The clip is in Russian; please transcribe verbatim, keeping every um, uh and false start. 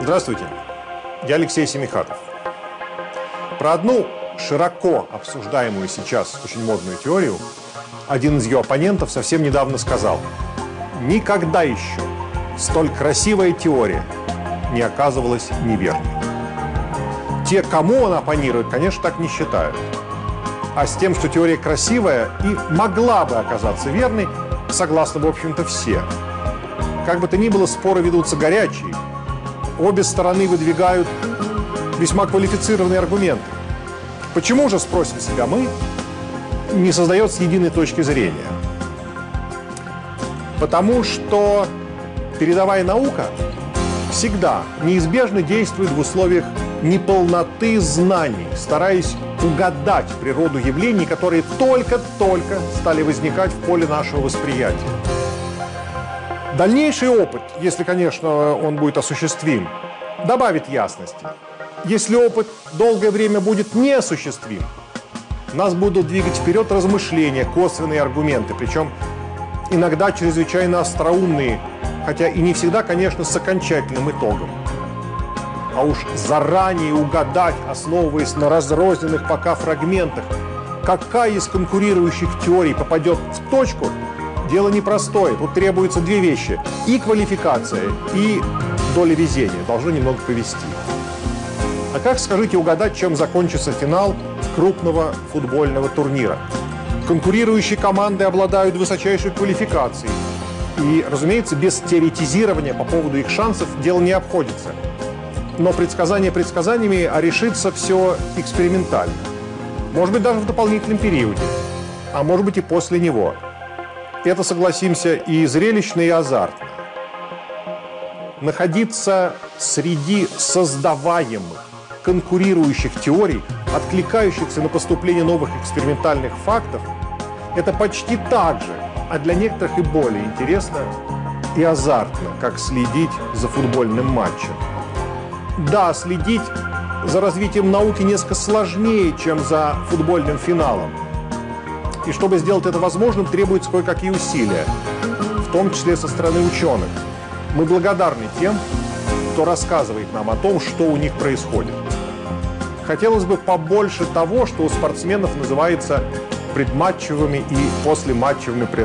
Здравствуйте, я Алексей Семихатов. Про одну широко обсуждаемую сейчас очень модную теорию один из ее оппонентов совсем недавно сказал: никогда еще столь красивая теория не оказывалась неверной. Те, кому он оппонирует, конечно, так не считают. А с тем, что теория красивая и могла бы оказаться верной, согласны, в общем-то, все. Как бы то ни было, споры ведутся горячие. Обе стороны выдвигают весьма квалифицированные аргументы. Почему же, спросим себя мы, не создается единой точки зрения? Потому что передовая наука всегда неизбежно действует в условиях неполноты знаний, стараясь угадать природу явлений, которые только-только стали возникать в поле нашего восприятия. Дальнейший опыт, если, конечно, он будет осуществим, добавит ясности. Если опыт долгое время будет неосуществим, нас будут двигать вперед размышления, косвенные аргументы, причем иногда чрезвычайно остроумные, хотя и не всегда, конечно, с окончательным итогом. А уж заранее угадать, основываясь на разрозненных пока фрагментах, какая из конкурирующих теорий попадет в точку, дело непростое. Тут требуются две вещи: и квалификация, и доля везения. Должно немного повезти. А как, скажите, угадать, чем закончится финал крупного футбольного турнира? Конкурирующие команды обладают высочайшей квалификацией. И, разумеется, без теоретизирования по поводу их шансов дело не обходится. Но предсказания предсказаниями, а решится все экспериментально. Может быть, даже в дополнительном периоде. А может быть, и после него. Это, согласимся, и зрелищно, и азартно. Находиться среди создаваемых, конкурирующих теорий, откликающихся на поступление новых экспериментальных фактов, это почти так же, а для некоторых и более интересно и азартно, как следить за футбольным матчем. Да, следить за развитием науки несколько сложнее, чем за футбольным финалом. И чтобы сделать это возможным, требуются кое-какие усилия, в том числе со стороны ученых. Мы благодарны тем, кто рассказывает нам о том, что у них происходит. Хотелось бы побольше того, что у спортсменов называется предматчевыми и послематчевыми